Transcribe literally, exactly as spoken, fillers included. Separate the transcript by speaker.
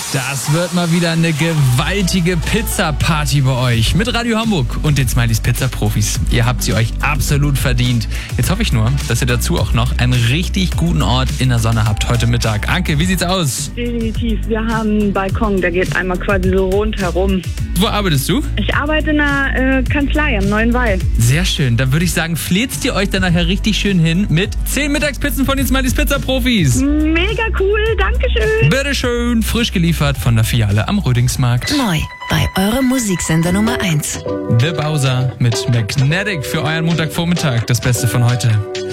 Speaker 1: Das wird mal wieder eine gewaltige Pizza-Party bei euch mit Radio Hamburg und den Smileys Pizza-Profis. Ihr habt sie euch absolut verdient. Jetzt hoffe ich nur, dass ihr dazu auch noch einen richtig guten Ort in der Sonne habt heute Mittag. Anke, wie sieht's aus?
Speaker 2: Definitiv. Wir haben einen Balkon, der geht einmal quasi so rundherum.
Speaker 1: Wo arbeitest du?
Speaker 2: Ich arbeite in einer äh, Kanzlei am Neuen Wall.
Speaker 1: Sehr schön. Dann würde ich sagen, fläzt ihr euch dann nachher richtig schön hin mit zehn Mittagspizzen von den Smileys Pizza-Profis.
Speaker 2: Mega cool, dankeschön.
Speaker 1: Bitteschön, frisch geliefert von der Filiale am Rödingsmarkt.
Speaker 3: Neu bei eurem Musiksender Nummer eins.
Speaker 1: The Bowser mit Magnetic für euren Montagvormittag. Das Beste von heute.